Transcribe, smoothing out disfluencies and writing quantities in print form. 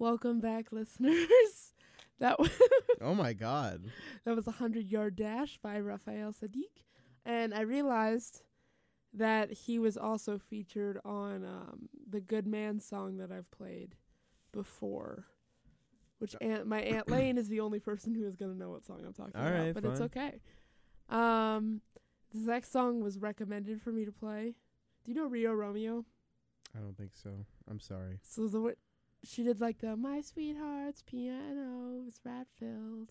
Welcome back, listeners. That was Oh my God. that was a 100-yard dash by Raphael Sadiq, and I realized that he was also featured on the Good Man song that I've played before. Which my Aunt Lane is the only person who is gonna know what song I'm talking All about, right, but it's fine. okay. This next song was recommended for me to play. Do you know Rio Romeo? I don't think so. I'm sorry. So she did like the My Sweetheart's Piano is Rat Filled.